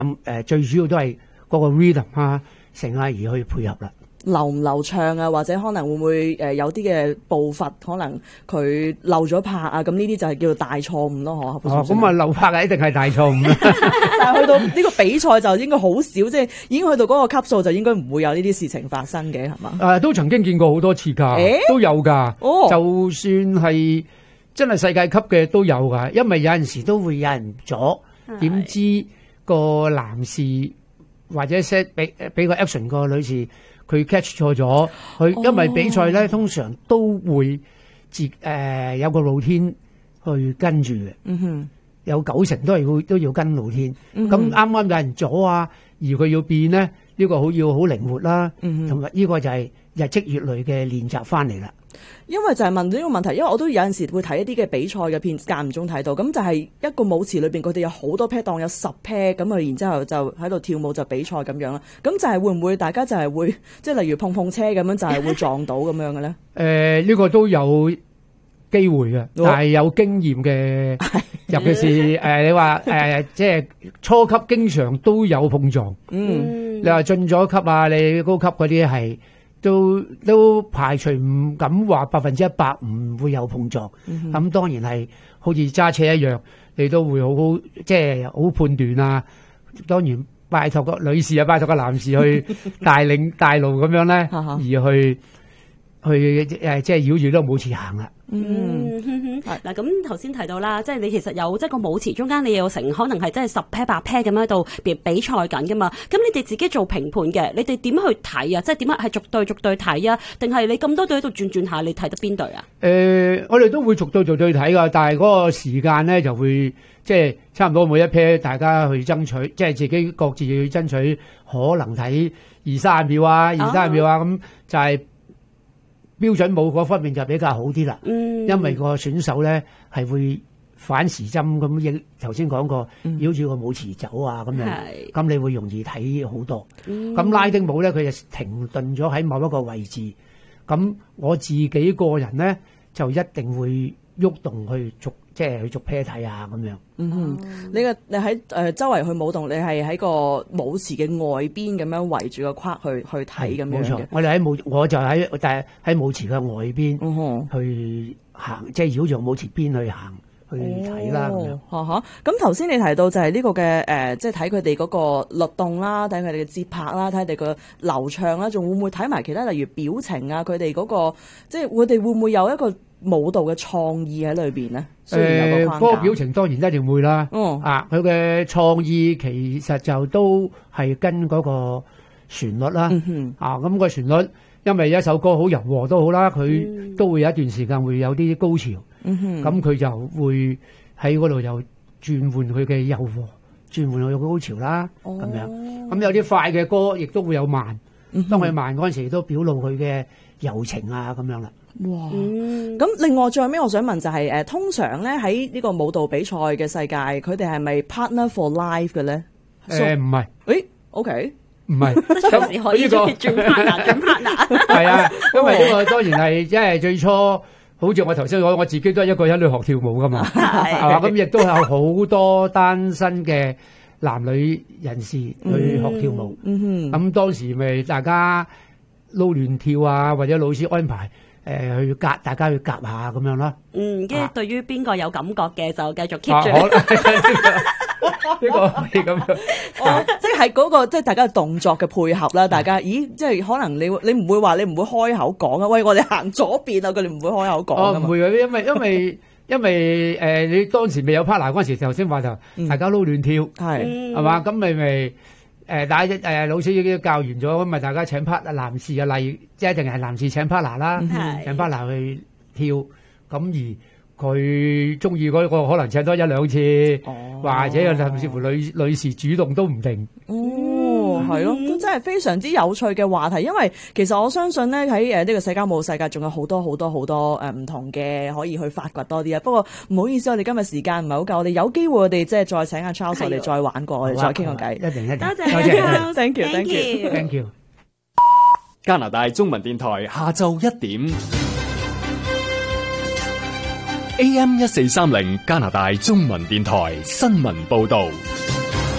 咁最主要都係嗰個 rhythm 啊，成啊而去配合啦。 流唔流暢啊，或者可能會唔會有啲嘅步伐可能佢漏咗拍啊，咁呢啲就係叫做大錯誤咯，嗬。 咁啊漏拍啊，一定係大錯誤啦。 但係去到呢個比賽就應該好少，即係已經去到嗰個級數就應該唔會有呢啲事情發生嘅，係嘛？ 都曾經見過好多次㗎，都有㗎。就算係真係世界級嘅都有㗎，因為有陣時都會有人阻，點知個男士或者 set 俾個 action 個女士。佢 catch 錯咗，佢因為比賽咧通常都會有個露天去跟住嘅，有90%都要跟露天。咁啱啱有人阻啊，而佢要變咧，呢個要好靈活啦，同埋呢個就係日積月累嘅練習翻嚟啦。 因為就係問呢個問題，因為我都有陣時會睇一啲嘅比賽嘅片，間唔中睇到，咁就係一個舞池裏邊佢哋有好多 pair 檔，有10 pair 咁啊，然之後就喺度跳舞就比賽咁樣啦。咁就係會唔會大家就係會即係例如碰車咁樣，就係會撞到咁樣嘅咧？ 呢個都有機會嘅，但係有經驗嘅，尤其是你話即係初級經常都有碰撞。你話進咗級啊，你高級嗰啲係。都排除唔敢話100%唔會有碰撞，咁當然係好似揸車一樣，你都會好即係好判斷啊。當然拜託個女士啊，拜託個男士去帶領帶路咁樣咧，而去即係繞住呢個舞池行啦。 嗱，咁頭先提到啦，即係你其實有即係個舞池中間你有成可能係真係10 pair 8 pair 咁喺度比賽緊噶嘛？咁你哋自己做評判嘅，你哋點去睇啊？即係點樣係逐隊睇啊？定係你咁多隊喺度轉下，你睇得邊隊啊？ 我哋都會逐隊睇噶，但係嗰個時間咧就會即係差唔多每一 pair 大家去爭取，即係自己各自去爭取，可能睇20-30秒啊，20-30秒啊，咁就係。標準舞嗰方面就比較好啲啦，因為個選手咧係會反時針咁，頭先講過繞住個舞池走啊咁樣，咁你會容易睇好多。咁拉丁舞咧佢就停頓咗喺某一個位置，咁我自己個人咧就一定會喐動去即係去逐 pair 睇啊咁樣。 你喺周圍去舞動，你係喺個舞池嘅外邊咁樣圍住個框去睇咁樣嘅。冇錯， 我就喺舞池嘅外邊去行，即係繞住舞池邊去行去睇啦咁樣。 咁頭先你提到就係呢個嘅即係睇佢哋嗰個律動啦，睇佢哋嘅節拍啦，睇佢哋個流暢啦，仲會唔會睇埋其他例如表情啊？佢哋嗰個即係佢哋會唔會有一個舞蹈嘅創意喺裏邊咧？ 嗰個表情當然一定會啦。佢嘅創意其實就都係跟嗰個旋律啦。咁個旋律，因為一首歌好柔和都好啦，佢都會有一段時間會有啲高潮。咁佢就會喺嗰度又轉換佢嘅柔和，轉換佢嘅高潮啦。咁樣咁有啲快嘅歌，亦都會有慢。當佢慢嗰陣時，都表露佢嘅柔情啊，咁樣啦。 哇！咁另外最後尾我想問就係通常咧喺呢個舞蹈比賽嘅世界，佢哋係咪 partner for life 嘅咧？ 唔係。 OK， 唔係。 隨時可以轉 partner。 係啊，因為呢個當然係即係最初，好似我頭先講，我自己都係一個人去學跳舞噶嘛，係嘛？咁亦都有好多單身嘅男女人士去學跳舞。咁當時咪大家撈亂跳啊，或者老師安排。去夾，大家去夾下咁樣啦。 跟住對於邊個有感覺嘅就繼續 keep 住。 呢個可以咁樣。 即係嗰個即係大家嘅動作嘅配合啦。大家，咦，即係可能你唔會話你唔會開口講啊？喂，我哋行左邊啊！佢哋唔會開口講㗎嘛。唔會嘅，因為你當時未有 partner 嗰陣時，頭先話就大家撈亂跳，係嘛？咁咪。老師教完咗，咁咪大家請 partner，男士啊，例如即係一定係男士請 partner 啦，請 partner 去跳，咁而佢中意嗰個可能請多1-2次，或者甚至乎女士主動都唔定。 係咯，都真係非常之有趣嘅話題，因為其實我相信咧喺呢個社交舞世界仲有好多唔同嘅可以去發掘多啲啊。不過唔好意思，我哋今日時間唔係好夠，我哋有機會我哋即係再請阿 Charles 我哋再玩過，我哋再傾個偈。 一定多謝 ，thank you。 加拿大中文電台下晝1點 AM1430 加拿大中文電台新聞報道。